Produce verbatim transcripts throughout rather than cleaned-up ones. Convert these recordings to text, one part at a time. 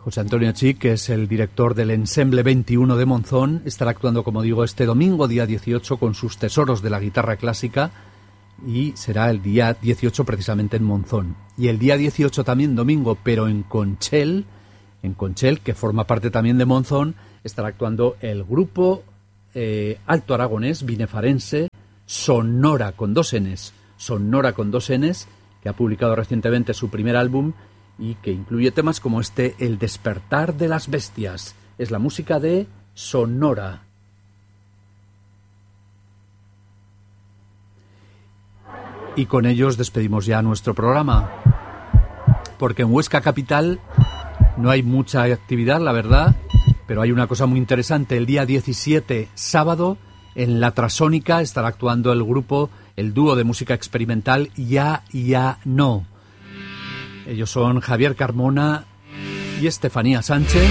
José Antonio Chic, que es el director del Ensemble veintiuno de Monzón, estará actuando, como digo, este domingo, día dieciocho, con sus tesoros de la guitarra clásica, y será el día dieciocho precisamente en Monzón. Y el día dieciocho también domingo, pero en Conchel, en Conchel, que forma parte también de Monzón, estará actuando el grupo eh, alto aragonés, binefarense, Sonora con dos Ns, Sonora con dos Ns, que ha publicado recientemente su primer álbum y que incluye temas como este, El despertar de las bestias. Es la música de Sonora. Y con ellos despedimos ya nuestro programa, porque en Huesca capital no hay mucha actividad, la verdad, pero hay una cosa muy interesante. El día diecisiete, sábado, en La Trasónica estará actuando el grupo, el dúo de música experimental Ya Ya No. Ellos son Javier Carmona y Estefanía Sánchez,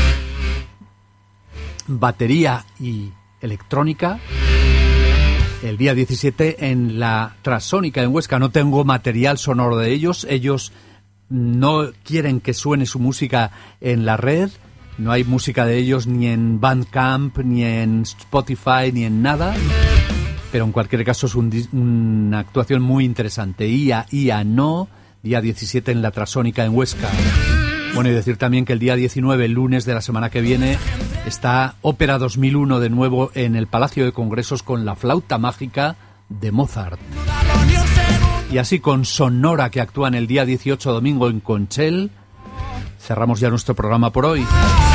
batería y electrónica. El día diecisiete en La Trasónica en Huesca. No tengo material sonoro de ellos. Ellos no quieren que suene su música en la red. No hay música de ellos ni en Bandcamp, ni en Spotify, ni en nada. Pero en cualquier caso es un, una actuación muy interesante. Ia, Ia, No, día diecisiete en La Trasónica en Huesca. Bueno, y decir también que el día diecinueve, el lunes de la semana que viene, está Ópera dos mil uno de nuevo en el Palacio de Congresos con la flauta mágica de Mozart. Y así con Sonora, que actúan el día dieciocho domingo en Conchel, cerramos ya nuestro programa por hoy.